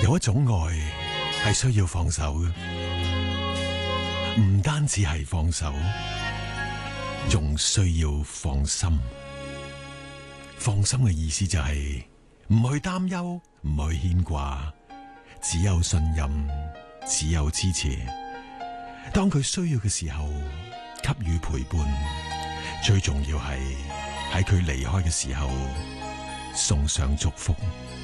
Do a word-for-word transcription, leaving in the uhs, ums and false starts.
有一種愛係需要放手嘅，唔單止係放手，仲需要放心。放心嘅意思就係唔去擔憂，唔去牽掛，只有信任，只有支持。當佢需要嘅時候，給予陪伴。最重要係喺佢離開嘅時候，送上祝福。